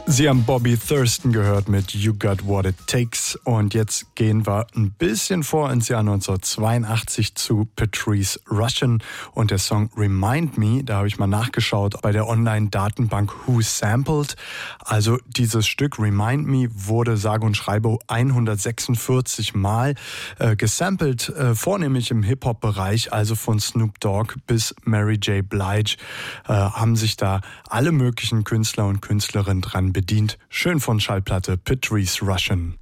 Sie haben Bobby Thurston gehört mit You Got What It Takes und jetzt gehen wir ein bisschen vor ins Jahr 1982 zu Patrice Rushen und der Song Remind Me. Da habe ich mal nachgeschaut bei der Online-Datenbank Who Sampled. Also dieses Stück Remind Me wurde sage und schreibe 146 Mal gesampelt, vornehmlich im Hip-Hop-Bereich, also von Snoop Dogg bis Mary J. Blige, haben sich da alle möglichen Künstler und Künstlerinnen dran bedient. Schön von Schallplatte Patrice Rushen.